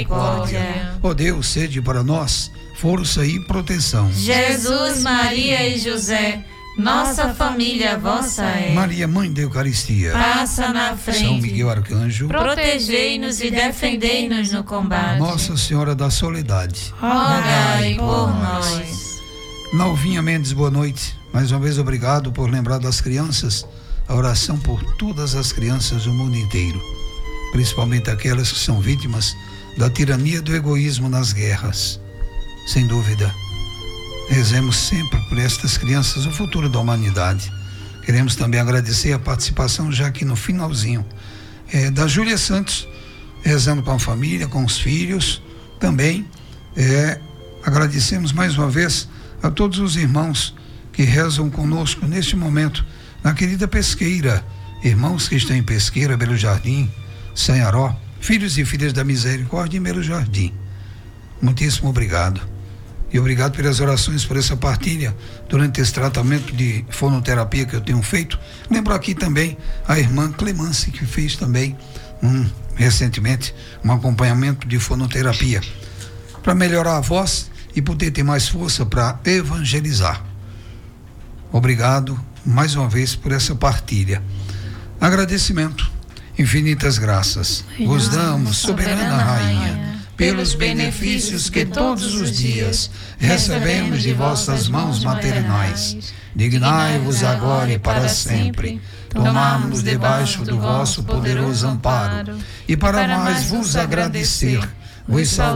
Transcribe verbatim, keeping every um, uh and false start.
misericórdia. Ó Deus, sede para nós força e proteção. Jesus, Maria e José, nossa família vossa é. Maria, Mãe da Eucaristia, passa na frente. São Miguel Arcanjo, protegei-nos e defendei-nos no combate. Nossa Senhora da Soledade, rogai por nós. Nalvinha Mendes, boa noite. Mais uma vez, obrigado por lembrar das crianças. A oração por todas as crianças do mundo inteiro, principalmente aquelas que são vítimas da tirania do egoísmo nas guerras. Sem dúvida, rezemos sempre por estas crianças, o futuro da humanidade. Queremos também agradecer a participação, já aqui no finalzinho, é, da Júlia Santos, rezando com a família, com os filhos. Também é, agradecemos mais uma vez a todos os irmãos que rezam conosco neste momento, na querida Pesqueira, irmãos que estão em Pesqueira, Belo Jardim, Sanharó, filhos e filhas da misericórdia em Belo Jardim. Muitíssimo obrigado. E obrigado pelas orações, por essa partilha durante esse tratamento de fonoterapia que eu tenho feito. Lembro aqui também a irmã Clemence, que fez também um, recentemente um acompanhamento de fonoterapia para melhorar a voz e poder ter mais força para evangelizar. Obrigado mais uma vez por essa partilha. Agradecimento, infinitas graças vos damos, soberana Rainha, pelos benefícios que todos os dias recebemos de vossas mãos maternais. Dignai-vos agora e para sempre tomarmos debaixo do vosso poderoso amparo, e para mais vos agradecer, vos